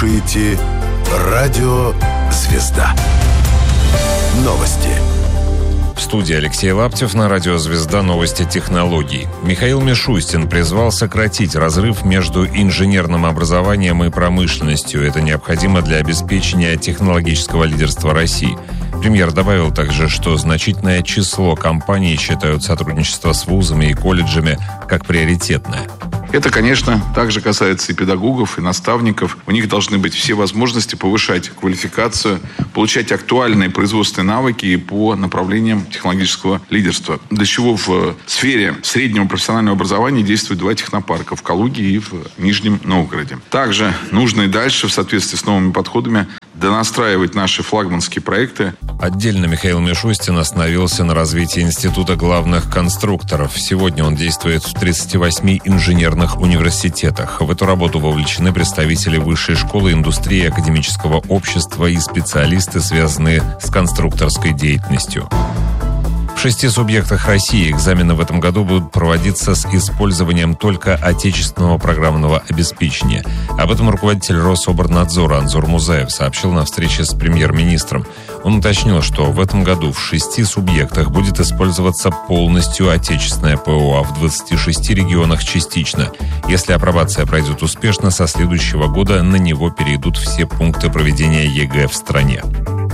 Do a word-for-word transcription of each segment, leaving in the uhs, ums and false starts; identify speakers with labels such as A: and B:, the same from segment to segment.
A: слушаете радио «Звезда». Новости.
B: В студии Алексей Лаптев, на радио «Звезда» новости технологий. Михаил Мишустин призвал сократить разрыв между инженерным образованием и промышленностью. Это необходимо для обеспечения технологического лидерства России. Премьер добавил также, что значительное число компаний считают сотрудничество с вузами и колледжами как приоритетное.
C: Это, конечно, также касается и педагогов, и наставников. У них должны быть все возможности повышать квалификацию, получать актуальные производственные навыки по направлениям технологического лидерства. Для чего в сфере среднего профессионального образования действуют два технопарка в Калуге и в Нижнем Новгороде. Также нужно и дальше, в соответствии с новыми подходами, донастраивать наши флагманские проекты.
B: Отдельно Михаил Мишустин остановился на развитии Института главных конструкторов. Сегодня он действует в тридцати восьми инженерных университетах. В эту работу вовлечены представители высшей школы, индустрии, академического общества и специалисты, связанные с конструкторской деятельностью. В шести субъектах России экзамены в этом году будут проводиться с использованием только отечественного программного обеспечения. Об этом руководитель Рособорнадзора Анзор Музаев сообщил на встрече с премьер-министром. Он уточнил, что в этом году в шести субъектах будет использоваться полностью отечественное ПО, а в двадцати шести регионах частично. Если апробация пройдет успешно, со следующего года на него перейдут все пункты проведения ЕГЭ в стране.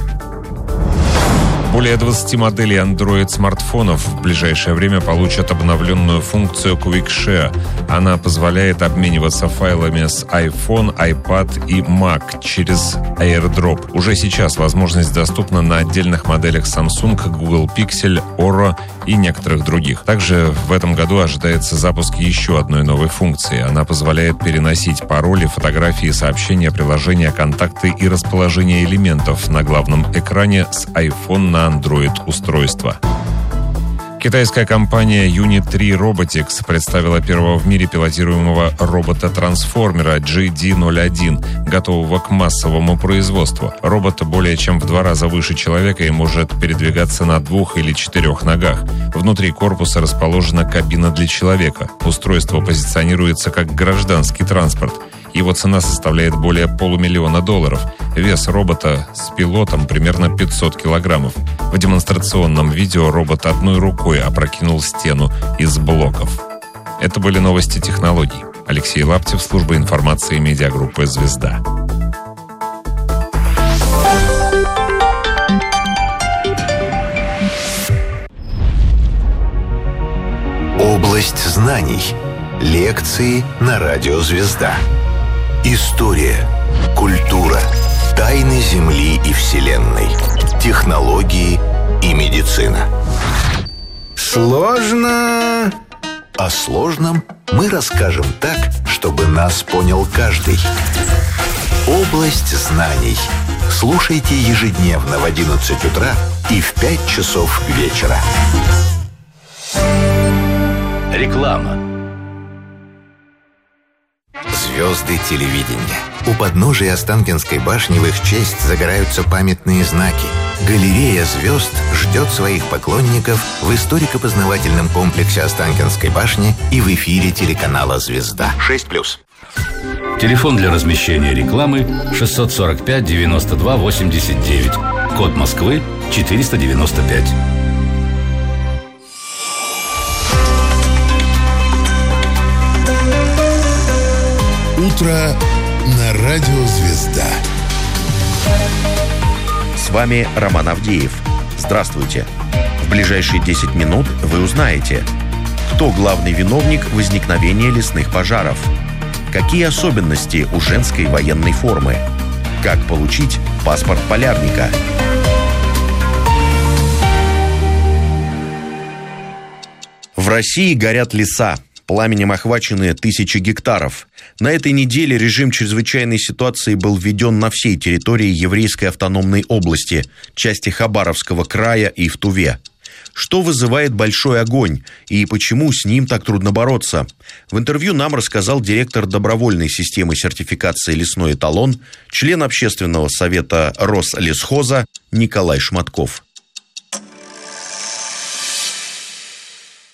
B: Более двадцати моделей Android-смартфонов в ближайшее время получат обновленную функцию Quick Share. Она позволяет обмениваться файлами с iPhone, iPad и Mac через AirDrop. Уже сейчас возможность доступна на отдельных моделях Samsung, Google Pixel, Oro и некоторых других. Также в этом году ожидается запуск еще одной новой функции. Она позволяет переносить пароли, фотографии, сообщения, приложения, контакты и расположение элементов на главном экране с iPhone на Android-устройство. Китайская компания Unit три Robotics представила первого в мире пилотируемого робота-трансформера джи ди ноль один, готового к массовому производству. Робот более чем в два раза выше человека и может передвигаться на двух или четырех ногах. Внутри корпуса расположена кабина для человека. Устройство позиционируется как гражданский транспорт. Его цена составляет более полумиллиона долларов. Вес робота с пилотом примерно пятьсот килограммов. В демонстрационном видео робот одной рукой опрокинул стену из блоков. Это были новости технологий. Алексей Лаптев, служба информации медиагруппы «Звезда».
A: Область знаний. Лекции на радио «Звезда». История, культура, тайны Земли и Вселенной, технологии и медицина. Сложно. О сложном мы расскажем так, чтобы нас понял каждый. Область знаний. Слушайте ежедневно в одиннадцать утра и в пять часов вечера. Реклама. Звезды телевидения. У подножия Останкинской башни в их честь загораются памятные знаки. Галерея звезд ждет своих поклонников в историко-познавательном комплексе Останкинской башни и в эфире телеканала «Звезда». шесть плюс.
D: Телефон для размещения рекламы шестьсот сорок пять девяносто два восемьдесят девять. Код Москвы четыреста девяносто пять.
E: Утро на радио «Звезда».
F: С вами Роман Авдеев. Здравствуйте. В ближайшие десять минут вы узнаете, кто главный виновник возникновения лесных пожаров, какие особенности у женской военной формы, как получить паспорт полярника. В России горят леса. Пламенем охвачены тысячи гектаров. На этой неделе режим чрезвычайной ситуации был введен на всей территории Еврейской автономной области, части Хабаровского края и в Туве. Что вызывает большой огонь и почему с ним так трудно бороться? В интервью нам рассказал директор добровольной системы сертификации «Лесной эталон», член общественного совета Рослесхоза Николай Шматков.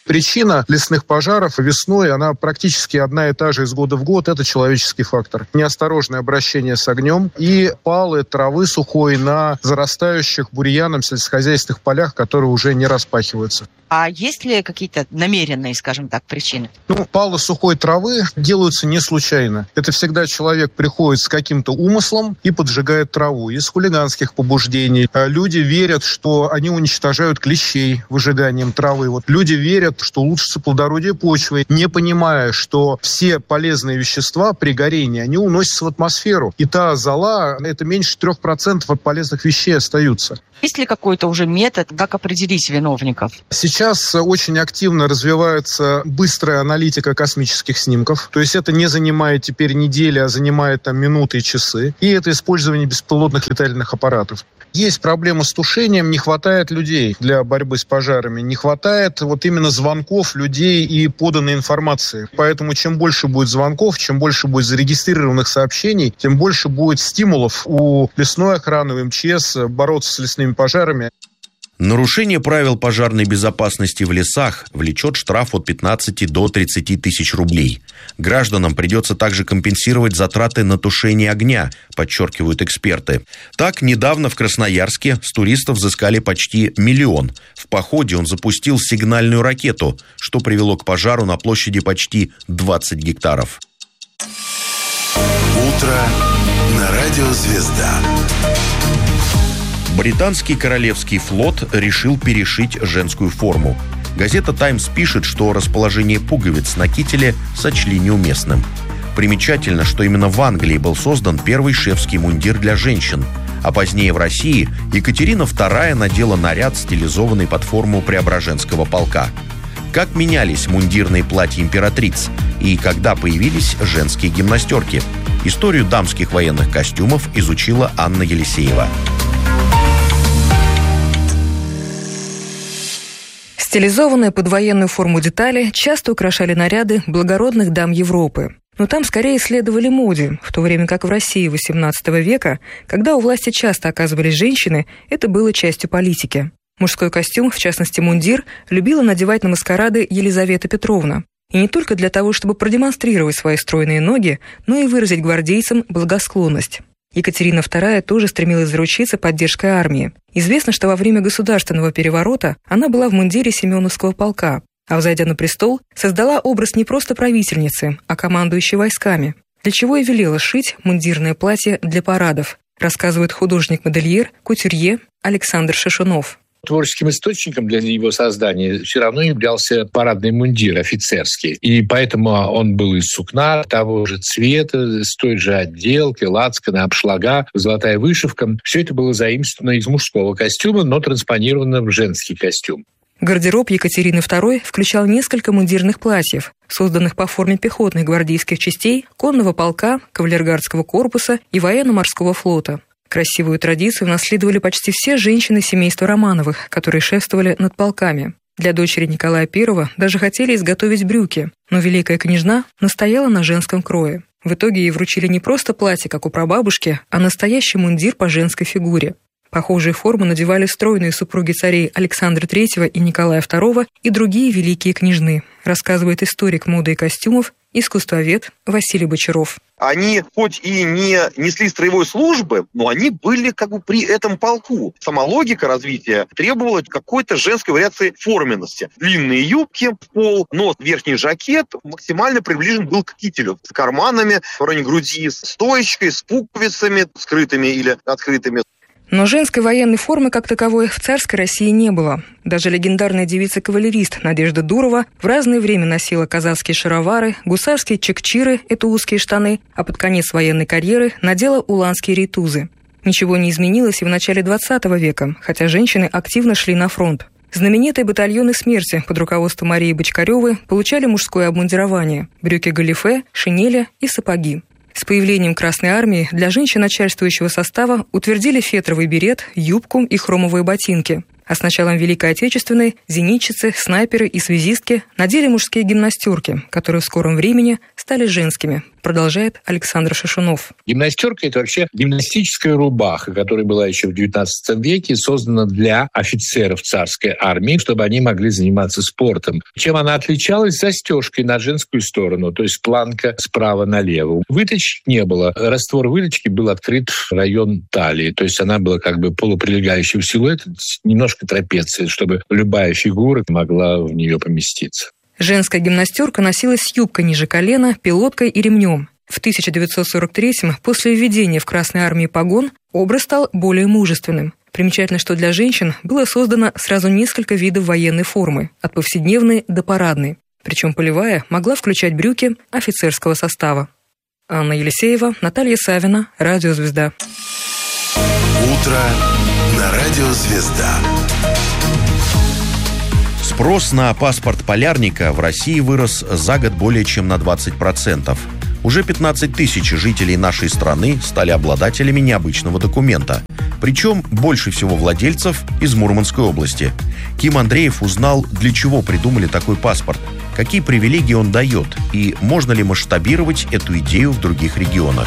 G: Причина лесных пожаров весной, она практически одна и та же из года в год. Это человеческий фактор. Неосторожное обращение с огнем и палы травы сухой на зарастающих бурьяном сельскохозяйственных полях, которые уже не распахиваются.
H: А есть ли какие-то намеренные, скажем так, причины?
G: Ну, палы сухой травы делаются не случайно. Это всегда человек приходит с каким-то умыслом и поджигает траву. Из хулиганских побуждений. Люди верят, что они уничтожают клещей выжиганием травы. Вот люди верят, что улучшится плодородие почвы, не понимая, что все полезные вещества при горении, они уносятся в атмосферу. И та зола, это меньше трех процентов от полезных вещей остаются.
H: Есть ли какой-то уже метод, как определить виновников?
G: Сейчас очень активно развивается быстрая аналитика космических снимков. То есть это не занимает теперь недели, а занимает там минуты и часы. И это использование беспилотных летательных аппаратов. Есть проблема с тушением, не хватает людей для борьбы с пожарами. Не хватает вот именно звонков людей и поданной информации. Поэтому чем больше будет звонков, чем больше будет зарегистрированных сообщений, тем больше будет стимулов у лесной охраны, у эм че эс бороться с лесными пожарами.
F: Нарушение правил пожарной безопасности в лесах влечет штраф от пятнадцати до тридцати тысяч рублей. Гражданам придется также компенсировать затраты на тушение огня, подчеркивают эксперты. Так, недавно в Красноярске с туристов взыскали почти миллион. В походе он запустил сигнальную ракету, что привело к пожару на площади почти двадцать гектаров.
E: Утро на радио «Звезда».
F: Британский Королевский флот решил перешить женскую форму. Газета «Таймс» пишет, что расположение пуговиц на кителе сочли неуместным. Примечательно, что именно в Англии был создан первый шефский мундир для женщин, а позднее в России Екатерина вторая надела наряд, стилизованный под форму Преображенского полка. Как менялись мундирные платья императриц и когда появились женские гимнастерки? Историю дамских военных костюмов изучила Анна Елисеева.
I: Стилизованные под военную форму детали часто украшали наряды благородных дам Европы. Но там скорее следовали моде, в то время как в России восемнадцатого века, когда у власти часто оказывались женщины, это было частью политики. Мужской костюм, в частности мундир, любила надевать на маскарады Елизавета Петровна. И не только для того, чтобы продемонстрировать свои стройные ноги, но и выразить гвардейцам благосклонность. Екатерина вторая тоже стремилась заручиться поддержкой армии. Известно, что во время государственного переворота она была в мундире Семеновского полка, а, взойдя на престол, создала образ не просто правительницы, а командующей войсками, для чего и велела шить мундирное платье для парадов, рассказывает художник-модельер, кутюрье Александр Шишунов.
J: Творческим источником для его создания все равно являлся парадный мундир офицерский. И поэтому он был из сукна того же цвета, с той же отделкой, лацканы, обшлага, золотая вышивка. Все это было заимствовано из мужского костюма, но транспонировано в женский костюм.
I: Гардероб Екатерины второй включал несколько мундирных платьев, созданных по форме пехотных гвардейских частей, конного полка, кавалергардского корпуса и военно-морского флота. Красивую традицию наследовали почти все женщины семейства Романовых, которые шефствовали над полками. Для дочери Николая Первого даже хотели изготовить брюки, но великая княжна настояла на женском крое. В итоге ей вручили не просто платье, как у прабабушки, а настоящий мундир по женской фигуре. Похожие формы надевали стройные супруги царей Александра Третьего и Николая Второго и другие великие княжны, рассказывает историк моды и костюмов, искусствовед Василий Бочаров.
K: Они хоть и не несли строевой службы, но они были как бы при этом полку. Сама логика развития требовала какой-то женской вариации форменности. Длинные юбки в пол, но верхний жакет максимально приближен был к кителю. С карманами в районе груди, с стоечкой, с пуговицами, скрытыми или открытыми.
I: Но женской военной формы как таковой в царской России не было. Даже легендарная девица-кавалерист Надежда Дурова в разное время носила казацкие шаровары, гусарские чекчиры – это узкие штаны, а под конец военной карьеры надела уланские рейтузы. Ничего не изменилось и в начале двадцатого века, хотя женщины активно шли на фронт. Знаменитые батальоны смерти под руководством Марии Бочкаревой получали мужское обмундирование – брюки-галифе, шинели и сапоги. С появлением Красной Армии для женщин начальствующего состава утвердили фетровый берет, юбку и хромовые ботинки. А с началом Великой Отечественной зенитчицы, снайперы и связистки надели мужские гимнастерки, которые в скором времени стали женскими, продолжает Александр Шишунов.
J: Гимнастерка – это вообще гимнастическая рубаха, которая была еще в девятнадцатом веке, создана для офицеров царской армии, чтобы они могли заниматься спортом. Чем она отличалась? Застежкой на женскую сторону, то есть планка справа налево. Выточек не было. Раствор выточки был открыт в район талии, то есть она была как бы полуприлегающего силуэта, немножко трапеции, чтобы любая фигура могла в нее поместиться.
I: Женская гимнастерка носилась с юбкой ниже колена, пилоткой и ремнем. В тысяча девятьсот сорок третьем, после введения в Красной армии погон, образ стал более мужественным. Примечательно, что для женщин было создано сразу несколько видов военной формы, от повседневной до парадной. Причем полевая могла включать брюки офицерского состава. Анна Елисеева, Наталья Савина, Радио «Звезда».
E: Утро на Радио «Звезда».
F: Спрос на паспорт полярника в России вырос за год более чем на двадцать процентов. Уже пятнадцать тысяч жителей нашей страны стали обладателями необычного документа. Причем больше всего владельцев из Мурманской области. Ким Андреев узнал, для чего придумали такой паспорт, какие привилегии он дает и можно ли масштабировать эту идею в других регионах.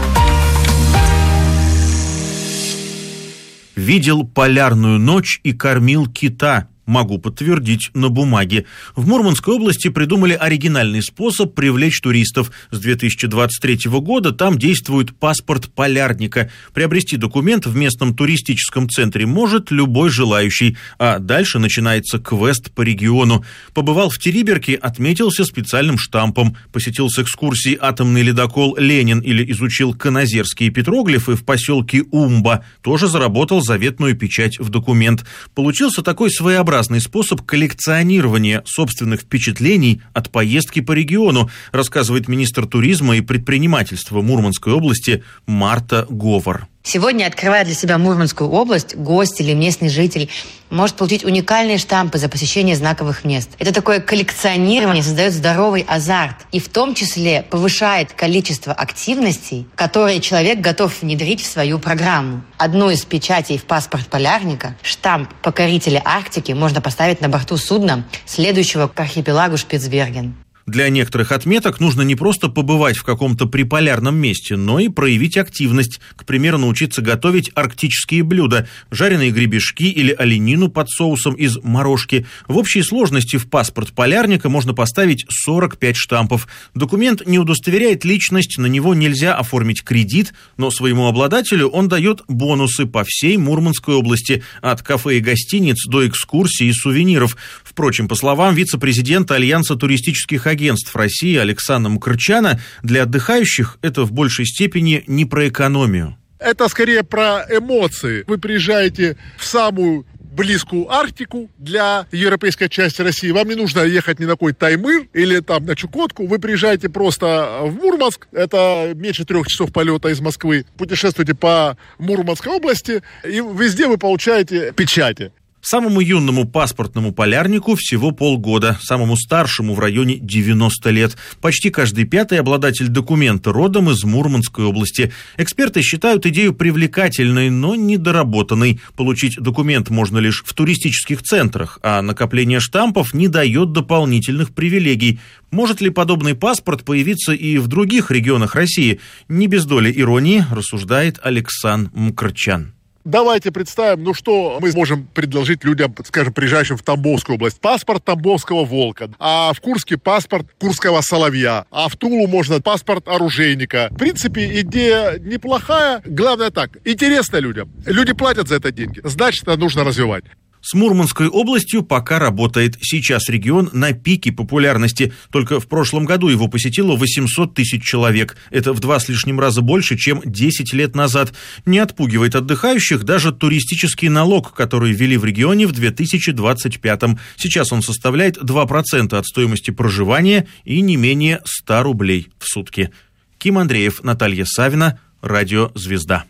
L: Видел полярную ночь и кормил кита. Могу подтвердить на бумаге. В Мурманской области придумали оригинальный способ привлечь туристов. С две тысячи двадцать третьего года там действует паспорт полярника. Приобрести документ в местном туристическом центре может любой желающий. А дальше начинается квест по региону. Побывал в Териберке, отметился специальным штампом. Посетил с экскурсией атомный ледокол «Ленин» или изучил каназерские петроглифы в поселке Умба. Тоже заработал заветную печать в документ. Получился такой своеобразный способ коллекционирования собственных впечатлений от поездки по региону, рассказывает министр туризма и предпринимательства Мурманской области Марта Говор.
M: Сегодня, открывая для себя Мурманскую область, гость или местный житель может получить уникальные штампы за посещение знаковых мест. Это такое коллекционирование создает здоровый азарт и в том числе повышает количество активностей, которые человек готов внедрить в свою программу. Одну из печатей в паспорт полярника, штамп покорителя Арктики, можно поставить на борту судна, следующего к архипелагу Шпицберген.
L: Для некоторых отметок нужно не просто побывать в каком-то приполярном месте, но и проявить активность. К примеру, научиться готовить арктические блюда, жареные гребешки или оленину под соусом из морожки. В общей сложности в паспорт полярника можно поставить сорок пять штампов. Документ не удостоверяет личность, на него нельзя оформить кредит, но своему обладателю он дает бонусы по всей Мурманской области, от кафе и гостиниц до экскурсий и сувениров. Впрочем, по словам вице-президента Альянса туристических агентств агентств России Александра Мкрчана, для отдыхающих это в большей степени не про экономию.
N: Это скорее про эмоции. Вы приезжаете в самую близкую Арктику для европейской части России. Вам не нужно ехать ни на какой Таймыр или там на Чукотку. Вы приезжаете просто в Мурманск. Это меньше трех часов полета из Москвы. Путешествуете по Мурманской области, и везде вы получаете печати.
L: Самому юному паспортному полярнику всего полгода, самому старшему в районе девяносто лет. Почти каждый пятый обладатель документа родом из Мурманской области. Эксперты считают идею привлекательной, но недоработанной. Получить документ можно лишь в туристических центрах, а накопление штампов не дает дополнительных привилегий. Может ли подобный паспорт появиться и в других регионах России? Не без доли иронии рассуждает Александр Мкрчан.
N: Давайте представим, ну что мы можем предложить людям, скажем, приезжающим в Тамбовскую область. Паспорт тамбовского волка, а в Курске паспорт курского соловья, а в Тулу можно паспорт оружейника. В принципе, идея неплохая. Главное так, интересно людям. Люди платят за это деньги, значит, это нужно развивать.
L: С Мурманской областью пока работает. Сейчас регион на пике популярности. Только в прошлом году его посетило восемьсот тысяч человек. Это в два с лишним раза больше, чем десять лет назад. Не отпугивает отдыхающих даже туристический налог, который ввели в регионе в две тысячи двадцать пятом. Сейчас он составляет два процента от стоимости проживания и не менее ста рублей в сутки. Ким Андреев, Наталья Савина, Радио «Звезда».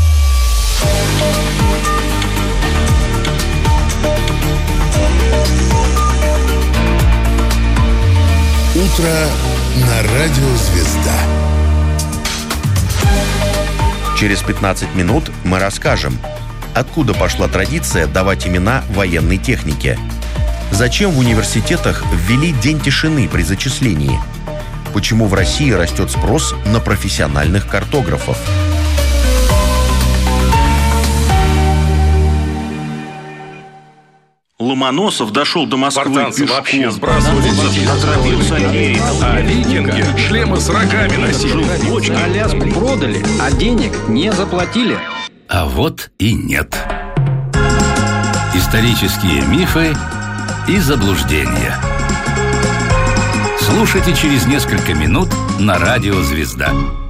E: Утро на Радио «Звезда».
F: Через пятнадцать минут мы расскажем, откуда пошла традиция давать имена военной технике, зачем в университетах ввели день тишины при зачислении, почему в России растет спрос на профессиональных картографов.
L: Ломоносов дошел до Москвы
O: Спартанцы
L: пешком.
O: вообще сбрасывали детей. А викинги шлемы с рогами носили.
P: Аляску продали, а денег не заплатили.
D: А вот и нет. Исторические мифы и заблуждения. Слушайте через несколько минут на радио «Звезда».